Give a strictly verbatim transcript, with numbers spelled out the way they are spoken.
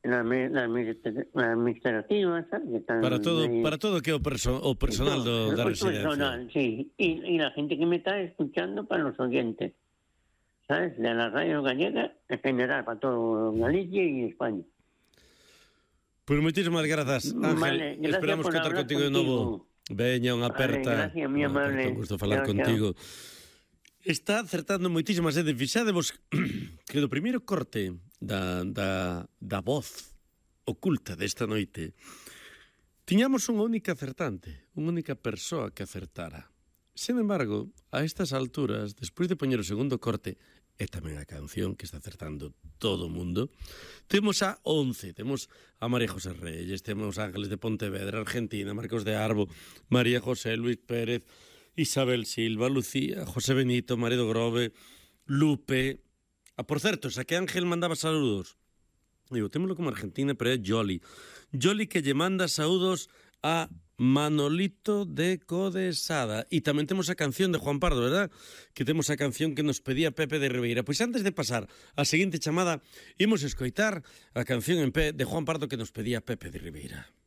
na, na, na administrativa, ¿sabes? Que están Para todo, ahí, para todo que é o, perso, o personal do, da el residencia. personal, sí. Y, y la gente que me está escuchando para los oyentes, ¿sabes? De la radio gallega en general, para todo Galicia y España. Pois moitísimas grazas, Ángel. Vale, gracias Esperamos por contar hablar contigo de novo. Veña, unha aperta. Vale, gracias, mi amable. Un gusto falar Chao, contigo. Está acertando moitísimas veces. Fixadevos que do primeiro corte da, da, da voz oculta desta noite tiñamos unha única acertante, unha única persoa que acertara. Sen embargo, a estas alturas, despois de poñer o segundo corte, e tamén a canción que está acertando todo o mundo, temos a once, temos a María José Reyes, temos Ángeles de Pontevedra, Argentina, Marcos de Arbo, María José, Luis Pérez, Isabel Silva, Lucía, José Benito, Marido Grove, Lupe. Ah, por certo, xa que Ángel mandaba saludos, digo, témolo como Argentina, pero é Jolly. Jolly que lle manda saúdos a Manolito de Codesada. E tamén temos a canción de Juan Pardo, verdad? Que temos a canción que nos pedía Pepe de Ribeira. Pois antes de pasar a seguinte chamada, imos escoitar a canción en pé de Juan Pardo que nos pedía Pepe de Ribeira.